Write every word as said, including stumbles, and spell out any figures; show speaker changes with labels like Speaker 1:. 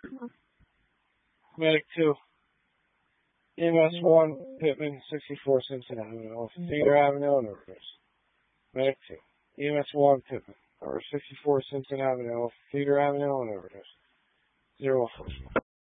Speaker 1: Medic two. E M S one, Pittman, sixty-four Cincinnati Avenue, Cedar Avenue, and overdose. Medic two. E M S one, Pittman, or sixty-four Cincinnati Avenue, Cedar Avenue, and overdose. Zero four.